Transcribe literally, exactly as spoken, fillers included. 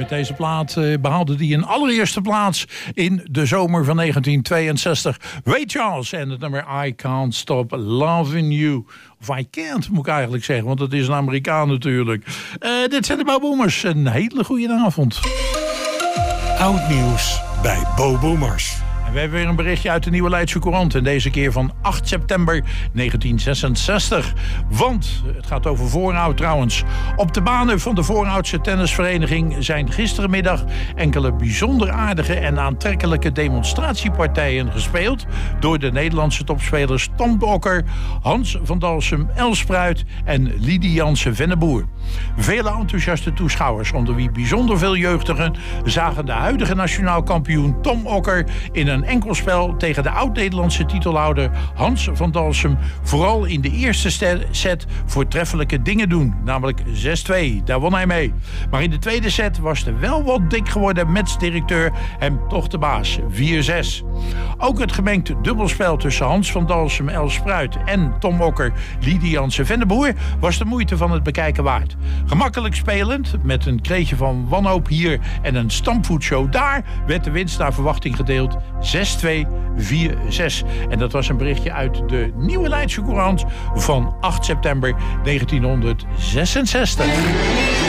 Met deze plaat uh, behaalde hij een allereerste plaats in de zomer van negentien tweeënzestig. Ray Charles en het nummer I Can't Stop Loving You. Of I Can't, moet ik eigenlijk zeggen, want het is een Amerikaan natuurlijk. Uh, dit zijn de Bo Boomers. Een hele goede avond. Oud nieuws bij Bo Boomers. En we hebben weer een berichtje uit de Nieuwe Leidse Courant. En deze keer van acht september negentien zesenzestig. Want het gaat over Voorhout trouwens. Op de banen van de Voorhoutse tennisvereniging zijn gisterenmiddag enkele bijzonder aardige en aantrekkelijke demonstratiepartijen gespeeld door de Nederlandse topspelers Tom Okker, Hans van Dalsem Elspruit en Lidie Jansen-Venneboer. Vele enthousiaste toeschouwers, onder wie bijzonder veel jeugdigen, zagen de huidige nationaal kampioen Tom Okker in een enkelspel tegen de oud-Nederlandse titelhouder Hans van Dalsem vooral in de eerste set voortreffelijke dingen doen, namelijk zes twee. Daar won hij mee. Maar in de tweede set was de wel wat dik geworden matchdirecteur hem toch de baas, vier zes. Ook het gemengd dubbelspel tussen Hans van Dalsem Elspruit en Tom Okker Lidie Jansen-Venneboer was de moeite van het bekijken waard. Gemakkelijk spelend, met een kreetje van wanhoop hier en een stampvoetshow daar, werd de winst naar verwachting gedeeld zes twee, vier zes. En dat was een berichtje uit de Nieuwe Leidse Courant van acht september negentien zesenzestig.